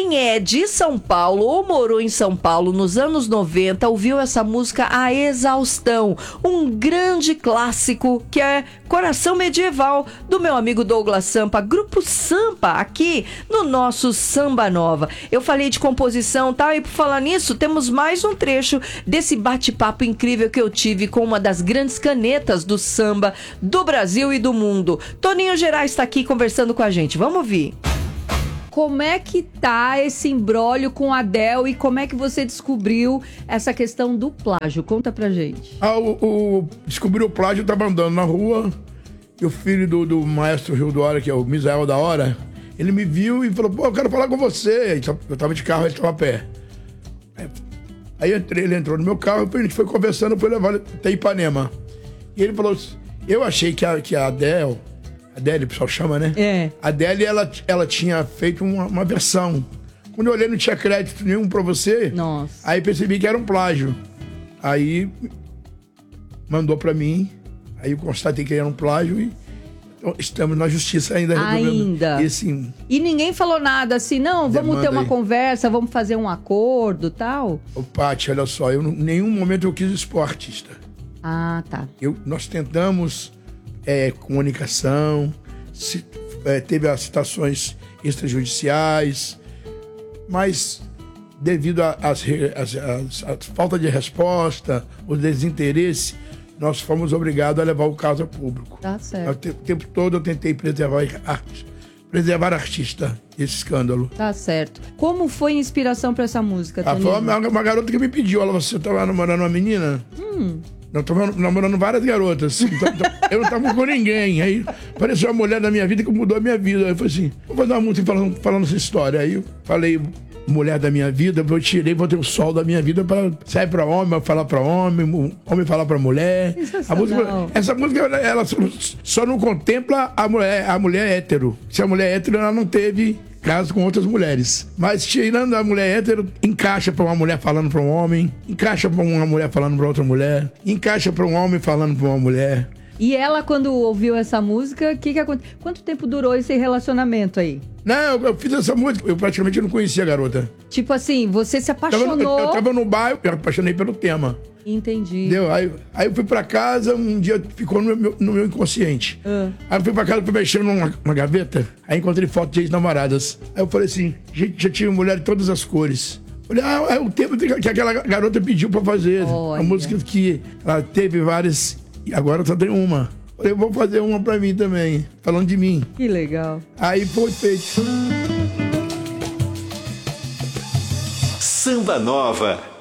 Quem é de São Paulo ou morou em São Paulo nos anos 90 ouviu essa música à exaustão. Um grande clássico que é Coração Medieval, do meu amigo Douglas Sampa, Grupo Sampa, aqui no nosso Samba Nova. Eu falei de composição, tá? E por falar nisso, temos mais um trecho desse bate-papo incrível que eu tive com uma das grandes canetas do samba do Brasil e do mundo. Toninho Gerais está aqui conversando com a gente. Vamos ouvir. Como é que tá esse imbróglio com a Adele e como é que você descobriu essa questão do plágio? Conta pra gente. Descobriu o plágio, eu tava andando na rua e o filho do maestro Rio do Hora, que é o Misael da Hora, ele me viu e falou, pô, eu quero falar com você. Eu tava de carro, ele tava a pé. Aí ele entrou no meu carro, a gente foi conversando, foi levar até Ipanema. E ele falou, eu achei que a Adele, o pessoal chama, né? É. A Adele, ela tinha feito uma versão. Quando eu olhei, não tinha crédito nenhum pra você. Nossa. Aí percebi que era um plágio. Aí mandou pra mim. Aí eu constatei que era um plágio e estamos na justiça ainda. Ainda. E assim... E ninguém falou nada assim, não, vamos ter uma aí. Conversa, vamos fazer um acordo, tal? Ô, Paty, olha só, em nenhum momento eu quis expor artista. Ah, tá. Nós tentamos comunicação, teve as citações extrajudiciais, mas devido à falta de resposta, o desinteresse, nós fomos obrigados a levar o caso a público. Tá certo. O tempo todo eu tentei preservar artista desse escândalo. Tá certo. Como foi a inspiração pra essa música, Toninho? Foi uma garota que me pediu, você estava namorando uma menina? Eu tava namorando várias garotas. Então, eu não tava com ninguém. Aí apareceu uma mulher na minha vida que mudou a minha vida. Aí eu falei assim, vou fazer uma música falando essa história. Aí eu falei, mulher da minha vida, eu tirei, botei o sol da minha vida para sair para homem, falar para homem falar para mulher. Essa música, ela só não contempla a mulher hétero. Se a mulher hétero, ela não teve caso com outras mulheres. Mas tirando a mulher hétero, encaixa pra uma mulher falando pra um homem, encaixa pra uma mulher falando pra outra mulher, encaixa pra um homem falando pra uma mulher. E ela, quando ouviu essa música, o que aconteceu? Quanto tempo durou esse relacionamento aí? Não, eu fiz essa música, eu praticamente não conhecia a garota. Tipo assim, você se apaixonou... Eu tava no bairro, eu me apaixonei pelo tema. Entendi. Entendeu? Aí eu fui pra casa, um dia ficou no meu inconsciente. Aí eu fui pra casa, fui mexendo numa gaveta, aí encontrei fotos de ex-namoradas. Aí eu falei assim, gente, já tive mulher de todas as cores. Falei, é o tempo que aquela garota pediu pra fazer. Olha. A música que ela teve várias, e agora só tem uma. Falei, eu vou fazer uma pra mim também, falando de mim. Que legal. Aí foi feito. Samba Nova.